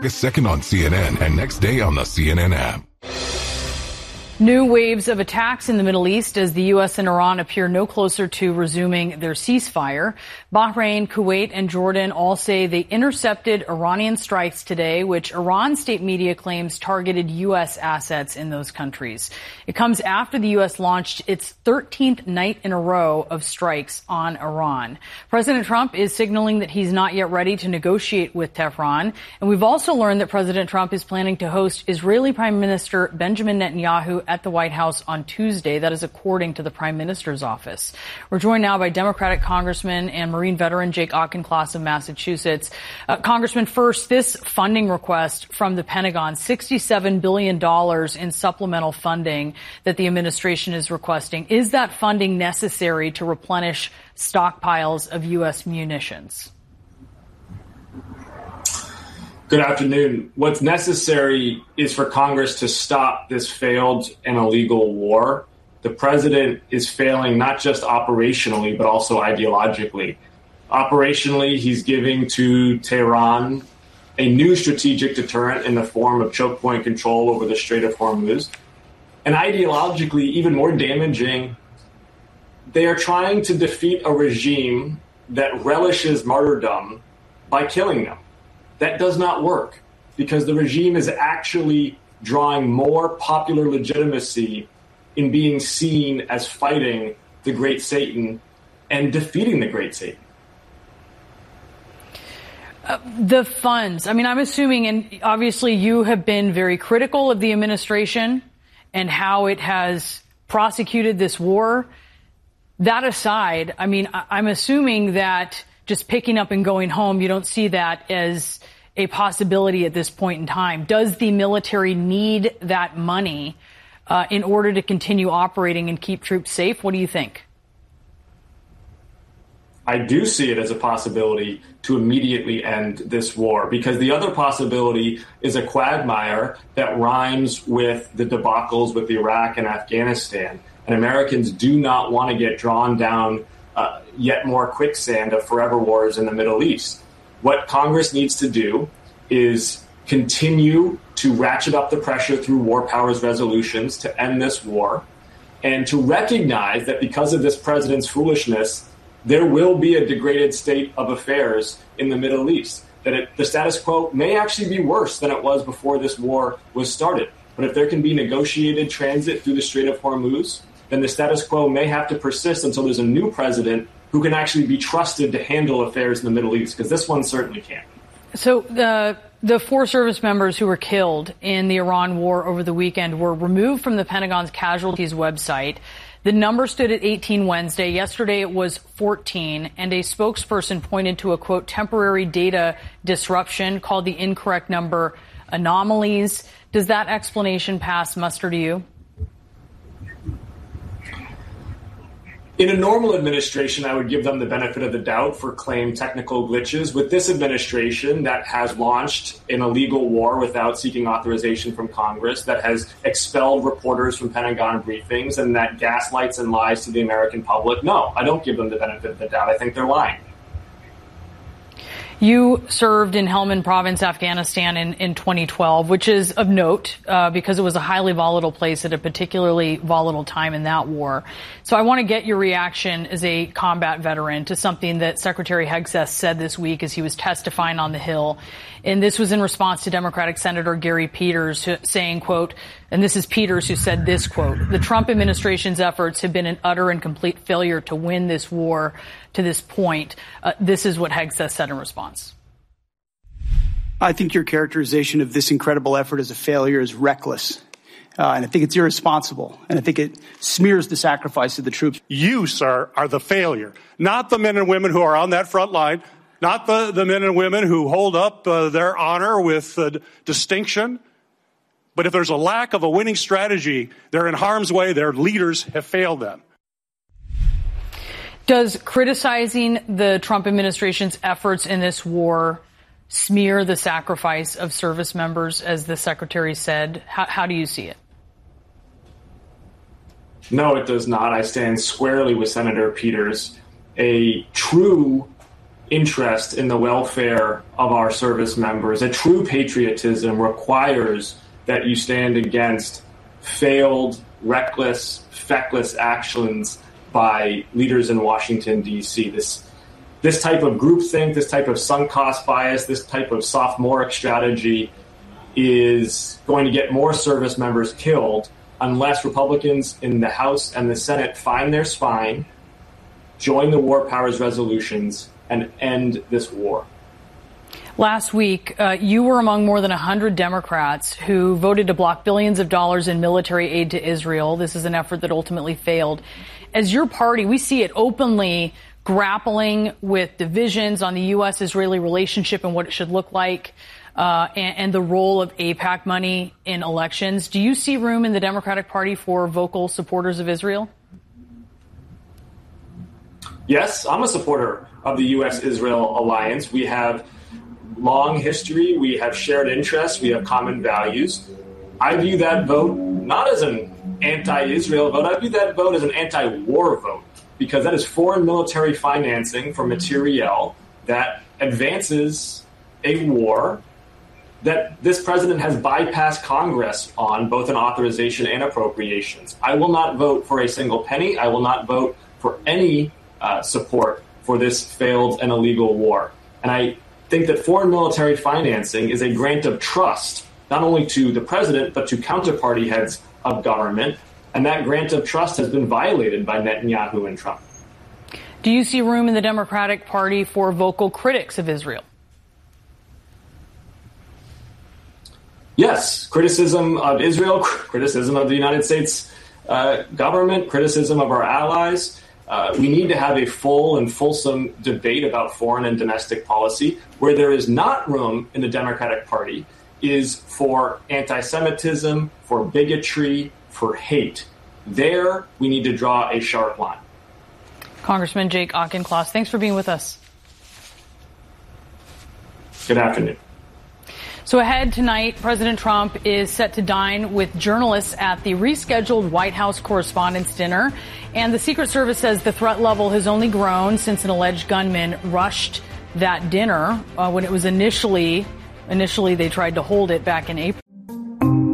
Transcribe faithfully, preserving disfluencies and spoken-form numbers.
August second on C N N and next day on the C N N app. New waves of attacks in the Middle East as the U S and Iran appear no closer to resuming their ceasefire. Bahrain, Kuwait, and Jordan all say they intercepted Iranian strikes today, which Iran state media claims targeted U S assets in those countries. It comes after the U S launched its thirteenth night in a row of strikes on Iran. President Trump is signaling that he's not yet ready to negotiate with Tehran. And we've also learned that President Trump is planning to host Israeli Prime Minister Benjamin Netanyahu at the White House on Tuesday. That is according to the Prime Minister's office. We're joined now by Democratic Congressman and Marine veteran Jake Auchincloss of Massachusetts. Uh, Congressman, first, this funding request from the Pentagon, sixty-seven billion dollars in supplemental funding that the administration is requesting. Is that funding necessary to replenish stockpiles of U S munitions? Good afternoon. What's necessary is for Congress to stop this failed and illegal war. The president is failing not just operationally, but also ideologically. Operationally, he's giving to Tehran a new strategic deterrent in the form of choke point control over the Strait of Hormuz. And ideologically, even more damaging, they are trying to defeat a regime that relishes martyrdom by killing them. That does not work because the regime is actually drawing more popular legitimacy in being seen as fighting the great Satan and defeating the great Satan. Uh, the funds, I mean, I'm assuming, and obviously you have been very critical of the administration and how it has prosecuted this war. That aside, I mean, I'm assuming that just picking up and going home, you don't see that as a possibility at this point in time. Does the military need that money uh, in order to continue operating and keep troops safe? What do you think? I do see it as a possibility to immediately end this war, because the other possibility is a quagmire that rhymes with the debacles with Iraq and Afghanistan. And Americans do not want to get drawn down uh, yet more quicksand of forever wars in the Middle East. What Congress needs to do is continue to ratchet up the pressure through war powers resolutions to end this war, and to recognize that because of this president's foolishness, there will be a degraded state of affairs in the Middle East, that it, the status quo may actually be worse than it was before this war was started. But if there can be negotiated transit through the Strait of Hormuz, then the status quo may have to persist until there's a new president who can actually be trusted to handle affairs in the Middle East, because this one certainly can't. So the the four service members who were killed in the Iran war over the weekend were removed from the Pentagon's casualties website. The number stood at eighteen Wednesday. Yesterday it was fourteen, and a spokesperson pointed to a, quote, temporary data disruption, called the incorrect number anomalies. Does that explanation pass muster to you? In a normal administration, I would give them the benefit of the doubt for claimed technical glitches. With this administration that has launched an illegal war without seeking authorization from Congress, that has expelled reporters from Pentagon briefings, and that gaslights and lies to the American public, no, I don't give them the benefit of the doubt. I think they're lying. You served in Helmand Province, Afghanistan in, in twenty twelve, which is of note uh, because it was a highly volatile place at a particularly volatile time in that war. So I want to get your reaction as a combat veteran to something that Secretary Hegseth said this week as he was testifying on the Hill. And this was in response to Democratic Senator Gary Peters who, saying, quote, and this is Peters who said this, quote, the Trump administration's efforts have been an utter and complete failure to win this war to this point. Uh, this is what Hegseth said in response. I think your characterization of this incredible effort as a failure is reckless. Uh, and I think it's irresponsible. And I think it smears the sacrifice of the troops. You, sir, are the failure, not the men and women who are on that front line, not the, the men and women who hold up uh, their honor with uh, distinction. But if there's a lack of a winning strategy, they're in harm's way. Their leaders have failed them. Does criticizing the Trump administration's efforts in this war smear the sacrifice of service members, as the secretary said? How, how do you see it? No, it does not. I stand squarely with Senator Peters. A true interest in the welfare of our service members. A true patriotism requires that you stand against failed, reckless, feckless actions by leaders in Washington, D C. This this type of groupthink, this type of sunk cost bias, this type of sophomoric strategy is going to get more service members killed unless Republicans in the House and the Senate find their spine, join the war powers resolutions, and end this war. Last week, uh, you were among more than one hundred Democrats who voted to block billions of dollars in military aid to Israel. This is an effort that ultimately failed. As your party, we see it openly grappling with divisions on the U S Israeli relationship and what it should look like, uh, and, and the role of AIPAC money in elections. Do you see room in the Democratic Party for vocal supporters of Israel? Yes, I'm a supporter of the U S Israel alliance. We have long history, we have shared interests, we have common values. I view that vote not as an anti-Israel vote, I view that vote as an anti-war vote, because that is foreign military financing for materiel that advances a war that this president has bypassed Congress on, both in authorization and appropriations. I will not vote for a single penny. I will not vote for any uh, support for this failed and illegal war. And I think that foreign military financing is a grant of trust, not only to the president, but to counterparty heads of government. And that grant of trust has been violated by Netanyahu and Trump. Do you see room in the Democratic Party for vocal critics of Israel? Yes, criticism of Israel, criticism of the United States uh, government, criticism of our allies. Uh, we need to have a full and fulsome debate about foreign and domestic policy. Where there is not room in the Democratic Party is for anti-Semitism, for bigotry, for hate. There, we need to draw a sharp line. Congressman Jake Auchincloss, thanks for being with us. Good afternoon. So ahead tonight, President Trump is set to dine with journalists at the rescheduled White House Correspondents' Dinner. And the Secret Service says the threat level has only grown since an alleged gunman rushed that dinner uh, when it was initially, initially they tried to hold it back in April.